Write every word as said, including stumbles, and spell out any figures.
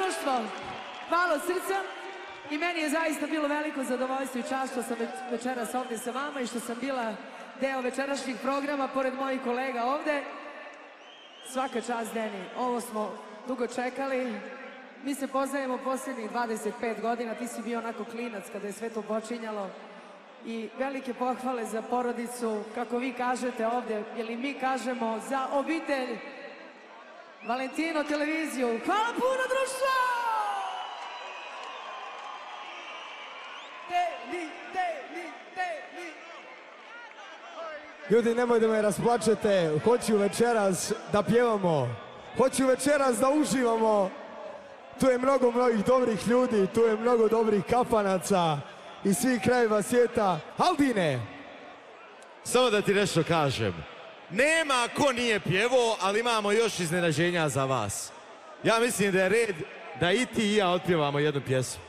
društvo, hvala od srca i meni je zaista bilo veliko zadovoljstvo i čast što sam večeras ovdje sa vama i što sam bila deo večerašnjih programa pored mojih kolega ovdje. Svaka čast, Deni, ovo smo dugo čekali. Mi se poznajemo posljednjih dvadeset pet godina, ti si bio onako klinac kada je sve to počinjalo. I velike pohvale za porodicu, kako vi kažete ovdje, ili mi kažemo za obitelj Valentino televiziju. Hvala puno, društvo! Deni, Deni, Deni! Ljudi, nemoj da me rasplačete, hoću večeras da pjevamo, hoću večeras da uživamo. Tu je mnogo mnogih dobrih ljudi, tu je mnogo dobrih kafanaca iz svih krajeva svijeta. Aldine! Samo da ti nešto kažem. Nema ko nije pjevao, ali imamo još iznenađenja za vas. Ja mislim da je red da i ti i ja otpjevamo jednu pjesmu.